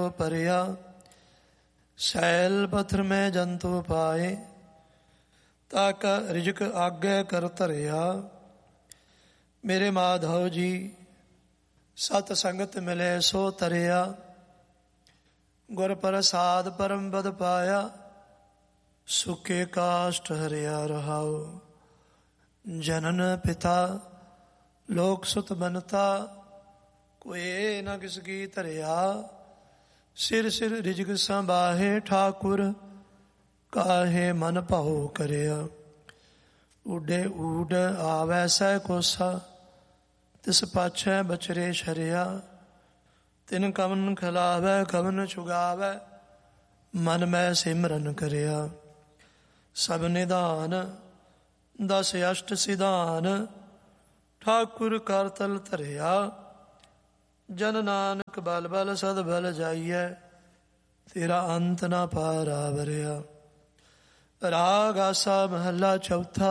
ਭਰਿਆ। ਸੈਲ ਪੱਥਰ ਮੈਂ ਜੰਤੂ ਪਾਏ, ਤਾਕ ਰਿਜਕ ਆਗੇ ਕਰ ਧਰਿਆ। ਮੇਰੇ ਮਾਧਵ ਜੀ ਸਤ ਸੰਗਤ ਮਿਲੇ ਸੋ ਤਰਿਆ। ਗੁਰ ਪ੍ਰਸਾਦ ਪਰਮ ਪਦ ਪਾਇਆ, ਸੁਖੇ ਕਾਸ਼ਟ ਹਰਿਆ ਰਹਾਉ। ਜਨਨ ਪਿਤਾ ਲੋਕ ਸੁਤ ਬਨਤਾ, ਕੋਏ ਨ ਕਿਸ ਕੀ ਧਰਿਆ। ਸਿਰ ਸਿਰ ਰਿਜਕ ਸੰਬਾਹੇ ਠਾਕੁਰ, ਕਾਹੇ ਮਨ ਭਾਉ ਕਰਿਆ। ਊਡੇ ਊਡ ਆਵੈ ਸਹਿ ਕੋਸਾ, ਤਿਸ ਪਾਛੈ ਬਚਰੇ ਸ਼ਰਿਆ। ਤਿਨ ਕਵਨ ਖਿਲਾਵੈ ਕਵਨ ਚੁਗਾਵੈ, ਮਨ ਮੈਂ ਸਿਮਰਨ ਕਰਿਆ। ਸਭ ਨਿਧਾਨ ਦਸ ਅਸ਼ਟ ਸਿਧਾਨ, ਠਾਕੁਰ ਕਰ ਤਲ ਧਰਿਆ। ਜਨ ਨਾਨਕ ਬਲ ਬਲ ਸਦ ਬਲ ਜਾਈਐ, ਤੇਰਾ ਅੰਤ ਨਾ ਪਾਰਾ ਵਰਿਆ। ਰਾਗ ਆਸਾ ਮਹੱਲਾ ਚੌਥਾ।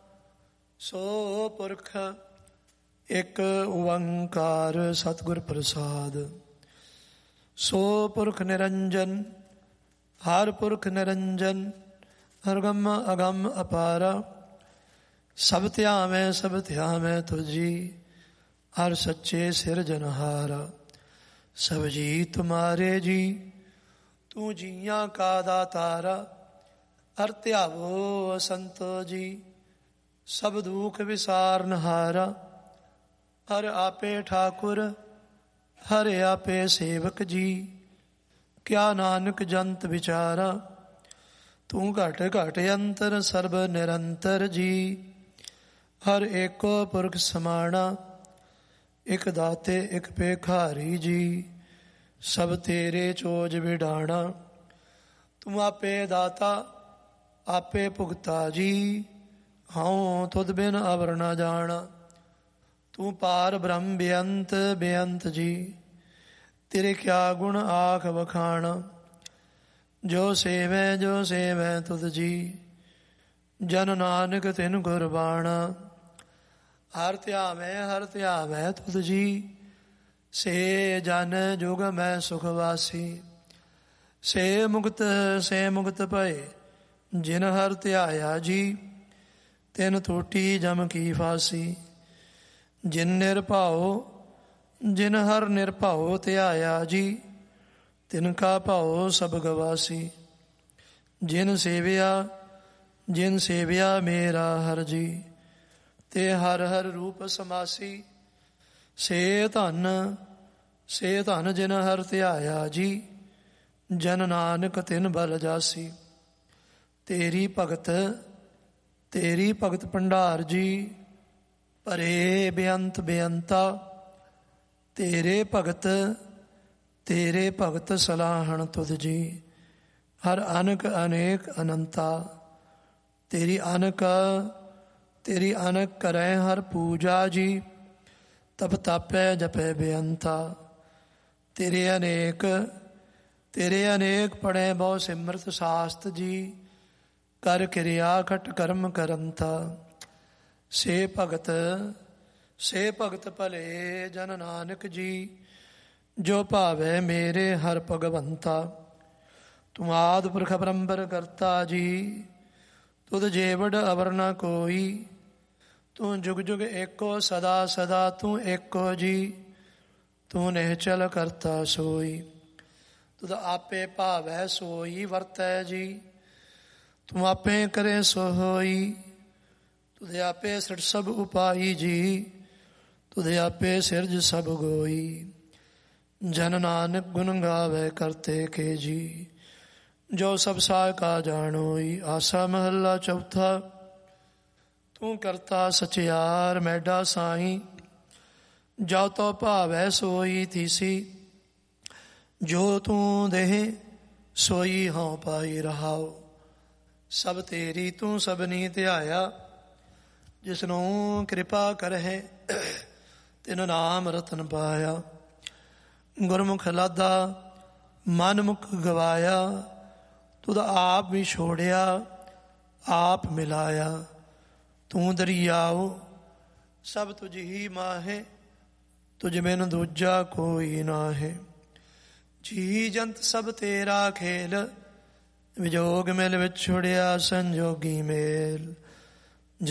ਸੋ ਪੁਰਖ ਇੱਕ ਓੰਕਾਰ ਸਤਿਗੁਰ ਪ੍ਰਸਾਦ। ਸੋ ਪੁਰਖ ਨਿਰੰਜਨ ਹਰ ਪੁਰਖ ਨਿਰੰਜਨ, ਅਰਗਮ ਅਗਮ ਅਪਾਰਾ। ਸਭ ਧਿਆਵੈ ਸਭ ਧਿਆਵੈ ਤੁਝੀ, ਹਰ ਸੱਚੇ ਸਿਰਜਨਹਾਰਾ। ਸਭ ਜੀ ਤੁਮਾਰੇ ਜੀ, ਤੂੰ ਜੀਆਂ ਕਾ ਦਾਤਾਰਾ। ਹਰ ਧਿਆਵੋ ਸੰਤੋ ਜੀ, ਸਭ ਦੁਖ ਵਿਸਾਰਨਹਾਰਾ। ਹਰ ਆਪੇ ਠਾਕੁਰ ਹਰ ਆਪੇ ਸੇਵਕ ਜੀ, ਕਿਆ ਨਾਨਕ ਜੰਤ ਵਿਚਾਰਾ। ਤੂੰ ਘਟ ਘਟ ਅੰਤਰ ਸਰਬ ਨਿਰੰਤਰ ਜੀ, ਹਰ ਏਕੋ ਪੁਰਖ ਸਮਾਣਾ। ਇਕ ਦਾਤੇ ਇਕ ਭੇਖਾਰੀ ਜੀ, ਸਭ ਤੇਰੇ ਚੋਜ ਵਿਡਾਣਾ। ਤੂੰ ਆਪੇ ਦਾਤਾ ਆਪੇ ਭੁਗਤਾ ਜੀ, ਹਉ ਤੁਧ ਬਿਨ ਅਵਰ ਨਾ ਜਾਣਾ। ਤੂੰ ਪਾਰ ਬ੍ਰਹਮ ਬੇਅੰਤ ਬੇਅੰਤ ਜੀ, ਤੇਰੇ ਕਿਆ ਗੁਣ ਆਖ ਵਖਾਣਾ। ਜੋ ਸੇਵੈ ਤੁਧ ਜੀ, ਜਨ ਨਾਨਕ ਤਿਨ ਗੁਰਬਾਣਾ। ਹਰ ਧਿਆਵੈ ਤੁਧ ਜੀ, ਸੇ ਜਨ ਜੁਗ ਮੈਂ ਸੁਖ ਵਾਸੀ। ਸੇ ਮੁਕਤ ਭਏ, ਜਿਨ ਹਰ ਧਿਆਇਆ ਜੀ, ਤਿਨ ਟੂਟੀ ਜਮ ਕੀ ਫਾਸੀ। ਜਿਨ ਹਰ ਨਿਰਭਉ ਧਿਆਇਆ ਜੀ, ਤਿਨ ਕਾ ਭਉ ਸਭ ਗਵਾਸੀ। ਜਿਨ ਸੇਵਿਆ ਮੇਰਾ ਹਰ ਜੀ, ਤੇ ਹਰ ਹਰ ਰੂਪ ਸਮਾਸੀ। ਸੇ ਧਨ ਜਿਨ ਹਰ ਧਿਆਇਆ ਜੀ, ਜਨ ਨਾਨਕ ਤਿਨ ਬਲ ਜਾਸੀ। ਤੇਰੀ ਭਗਤ ਭੰਡਾਰ ਜੀ, ਭਰੇ ਬੇਅੰਤ ਬੇਅੰਤਾ। ਤੇਰੇ ਭਗਤ ਸਲਾਹਣ ਤੁਧ ਜੀ, ਹਰ ਅਨਕ ਅਨੇਕ ਅਨੰਤਾ। ਤੇਰੀ ਅਨਕ ਕਰੈ ਹਰ ਪੂਜਾ ਜੀ, ਤਪ ਤਾਪੈ ਜਪੈ ਬੇਅੰਤਾ। ਤੇਰੇ ਅਨੇਕ ਪੜੈ ਬਹੁ ਸਿਮਰਤ ਸਾਸਤ ਜੀ, ਕਰ ਕਿਰਿਆ ਖਟ ਕਰਮ ਕਰੰਤਾ। ਸੇ ਭਗਤ ਭਲੇ ਜਨ ਨਾਨਕ ਜੀ, ਜੋ ਭਾਵੈ ਮੇਰੇ ਹਰ ਭਗਵੰਤਾ। ਤੂੰ ਆਦਿ ਪੁਰਖ ਅਪਰੰਪਰ ਕਰਤਾ ਜੀ, ਤੁਧ ਜੇਵੜ ਅਵਰ ਨ ਕੋਈ। ਤੂੰ ਜੁਗ ਜੁਗ ਏਕੋ ਸਦਾ ਸਦਾ ਤੂੰ ਏਕੋ ਜੀ, ਤੂੰ ਨਿਹਚਲ ਕਰਤਾ ਸੋਈ। ਤੁਧ ਆਪੇ ਭਾਵੈ ਸੋਈ ਵਰਤੈ ਜੀ, ਤੂੰ ਆਪੇ ਕਰੇ ਸੋ ਹੋਈ। ਤੁਧ ਆਪੇ ਸਿਰਜ ਸਭ ਉਪਾਈ ਜੀ, ਤੁਧ ਆਪੇ ਸਿਰਜ ਸਭ ਗੋਈ। ਜਨ ਨਾਨਕ ਗੁਣ ਗਾਵੇ ਕਰਤੇ ਕੇ ਜੀ, ਜੋ ਸਭ ਸਾਇ ਕਾ ਜਾਣੋਈ। ਆਸਾ ਮਹੱਲਾ ਚੌਥਾ। ਤੂੰ ਕਰਤਾ ਸਚਿਆਰ ਮੈਡਾ ਸਾਈ, ਜੋ ਤੋ ਭਾਵੈ ਸੋਈ ਥੀਸੀ। ਜੋ ਤੂੰ ਦੇਹ ਸੋਈ ਹਉ ਪਾਈ ਰਹਾਉ। ਸਭ ਤੇਰੀ ਤੂੰ ਸਭਨੀ ਧਿਆਇਆ, ਜਿਸਨੂੰ ਕਿਰਪਾ ਕਰਹਿ ਤਿਨ ਨਾਮ ਰਤਨ ਪਾਇਆ। ਗੁਰਮੁਖ ਲਾਦਾ ਮਨ ਮੁਖ ਗਵਾਇਆ, ਤੁਧ ਆਪ ਵੀ ਛੋੜਿਆ ਆਪ ਮਿਲਾਇਆ। ਤੂੰ ਦਰਿਆਉ ਸਭ ਤੁਝ ਹੀ ਮਾਹੇ, ਤੁਝ ਬਿਨ ਦੂਜਾ ਕੋਈ ਨਾਹੇ। ਜੀ ਜੰਤ ਸਭ ਤੇਰਾ ਖੇਲ, ਵਿਜੋਗ ਮਿਲ ਵਿਛੁੜਿਆ ਸੰਜੋਗੀ ਮੇਲ।